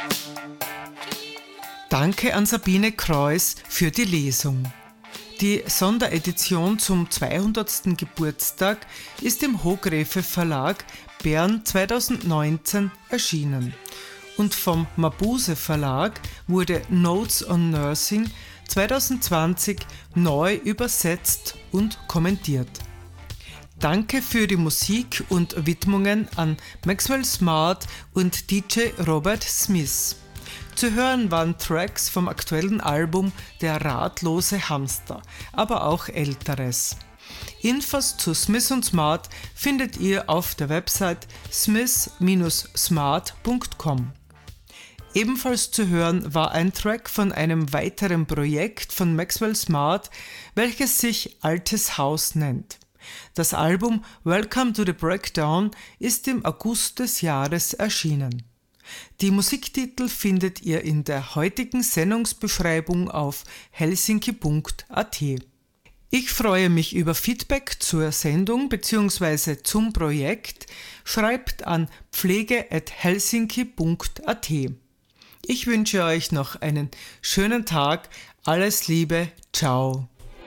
Danke an Sabine Kreuss für die Lesung. Die Sonderedition zum 200. Geburtstag ist im Hochgräfe Verlag Bern 2019 erschienen und vom Mabuse Verlag wurde Notes on Nursing 2020 neu übersetzt und kommentiert. Danke für die Musik und Widmungen an Maxwell Smart und DJ Robert Smith. Zu hören waren Tracks vom aktuellen Album Der ratlose Hamster, aber auch älteres. Infos zu Smith & Smart findet ihr auf der Website smith-smart.com. Ebenfalls zu hören war ein Track von einem weiteren Projekt von Maxwell Smart, welches sich Altes Haus nennt. Das Album Welcome to the Breakdown ist im August des Jahres erschienen. Die Musiktitel findet ihr in der heutigen Sendungsbeschreibung auf helsinki.at. Ich freue mich über Feedback zur Sendung bzw. zum Projekt. Schreibt an pflege@helsinki.at. Ich wünsche euch noch einen schönen Tag. Alles Liebe. Ciao.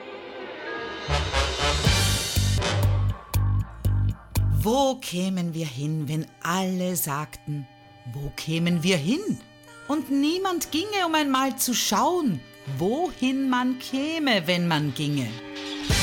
Wo kämen wir hin, wenn alle sagten, wo kämen wir hin? Und niemand ginge, um einmal zu schauen, wohin man käme, wenn man ginge.